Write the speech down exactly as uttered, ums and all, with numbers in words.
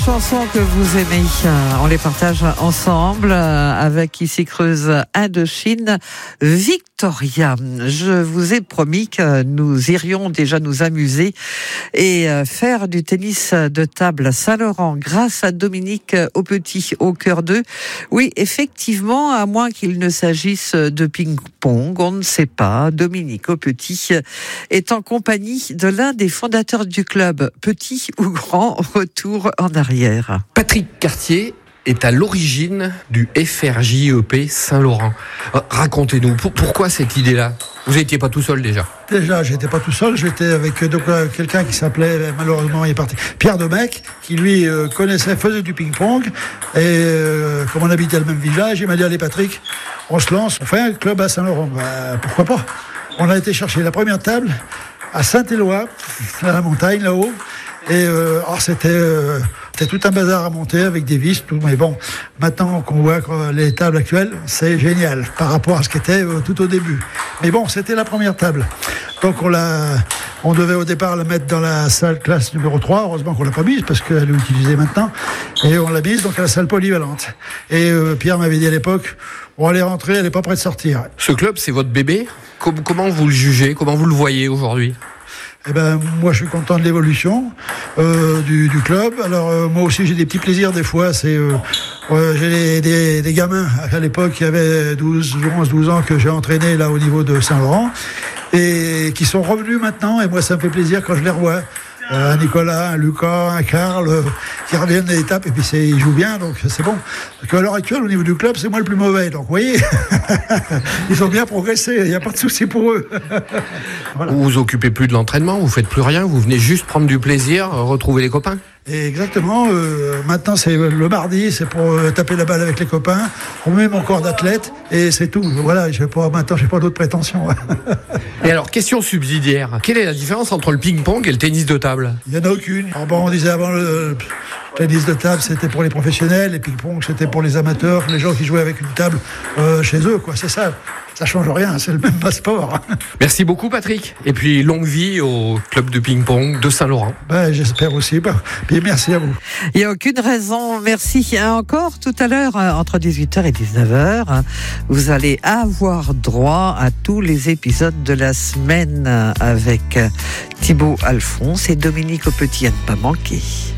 chansons que vous aimez, on les partage ensemble avec Ici Creuse Indochine Victoria. Je vous ai promis que nous irions déjà nous amuser et faire du tennis de table à Saint-Laurent grâce à Dominique Aupetit au cœur d'eux. Oui, effectivement, à moins qu'il ne s'agisse de ping-pong, on ne sait pas. Dominique Aupetit est en compagnie de l'un des fondateurs du club. Petit ou grand, retour en arrière. Patrick Cartier est à l'origine du F R J E P Saint-Laurent. Racontez-nous, pour, pourquoi cette idée-là ? Vous n'étiez pas tout seul déjà ? Déjà, j'étais pas tout seul, j'étais avec donc, quelqu'un qui s'appelait, malheureusement il est parti, Pierre Demecq, qui lui euh, connaissait, faisait du ping-pong, et euh, comme on habitait le même village, il m'a dit, allez Patrick, on se lance, on fait un club à Saint-Laurent. Bah, pourquoi pas ? On a été chercher la première table à Saint-Éloi, à la montagne là-haut, et euh, alors c'était... Euh, C'était tout un bazar à monter avec des vis, tout. Mais bon, maintenant qu'on voit les tables actuelles, c'est génial par rapport à ce qui était tout au début. Mais bon, c'était la première table. Donc on l'a, on devait au départ la mettre dans la salle classe numéro trois. Heureusement qu'on l'a pas mise parce qu'elle est utilisée maintenant. Et on l'a mise donc à la salle polyvalente. Et euh, Pierre m'avait dit à l'époque, bon, elle est rentrée, elle est pas prête de sortir. Ce club, c'est votre bébé ? Comment vous le jugez ? Comment vous le voyez aujourd'hui ? Eh ben, moi, je suis content de l'évolution euh, du, du club. Alors, euh, moi aussi, j'ai des petits plaisirs des fois. C'est, euh, euh, j'ai des, des, des gamins à l'époque qui avaient douze, onze, douze ans que j'ai entraînés là au niveau de Saint-Laurent et qui sont revenus maintenant. Et moi, ça me fait plaisir quand je les revois. Euh, un Nicolas, un Lucas, un Karl, euh, qui reviennent des étapes et puis c'est, ils jouent bien, donc c'est bon. Donc à l'heure actuelle, au niveau du club, c'est moi le plus mauvais. Donc vous voyez, ils ont bien progressé, il n'y a pas de souci pour eux. Voilà. Vous vous occupez plus de l'entraînement, vous faites plus rien, vous venez juste prendre du plaisir, retrouver les copains. Et exactement, euh, maintenant c'est le mardi, c'est pour euh, taper la balle avec les copains, on met mon corps d'athlète et c'est tout. Voilà, je vais pas, maintenant j'ai pas d'autres prétentions. Et alors, question subsidiaire, quelle est la différence entre le ping-pong et le tennis de table ? Il n'y en a aucune. Alors bon, on disait avant le, le tennis de table c'était pour les professionnels, et ping-pong c'était pour les amateurs, les gens qui jouaient avec une table euh, chez eux, quoi, c'est ça. Ça change rien, c'est le même passeport. Merci beaucoup Patrick. Et puis longue vie au club de ping-pong de Saint-Laurent. Ben, j'espère aussi. Ben, bien, merci à vous. Il n'y a aucune raison. Merci. Encore tout à l'heure, entre dix-huit heures et dix-neuf heures, vous allez avoir droit à tous les épisodes de la semaine avec Thibaut Alphonse et Dominique Aupetit à ne pas manquer.